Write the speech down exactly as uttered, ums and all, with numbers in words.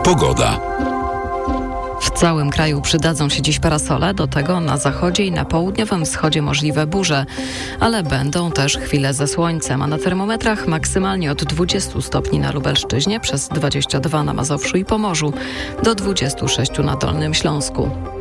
Pogoda. W całym kraju przydadzą się dziś parasole, do tego na zachodzie i na południowym wschodzie możliwe burze, ale będą też chwile ze słońcem, a na termometrach maksymalnie od dwudziestu stopni na Lubelszczyźnie, przez dwadzieścia dwa na Mazowszu i Pomorzu, do dwudziestu sześciu na Dolnym Śląsku.